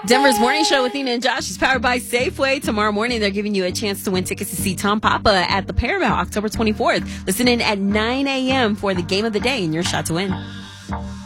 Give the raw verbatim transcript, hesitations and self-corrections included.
Denver's Morning Show with Nina and Josh is powered by Safeway. Tomorrow morning, they're giving you a chance to win tickets to see Tom Papa at the Paramount October twenty-fourth. Listen in at nine a.m. for the game of the day and your shot to win.